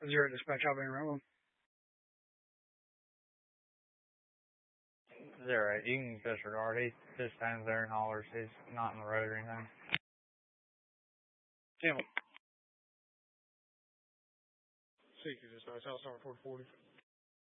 Zero dispatch, I'll be around. 0-8. You can disregard. He just stands there and hollers. He's not in the road or anything. Campbell. Seeker dispatch, I'll start 440.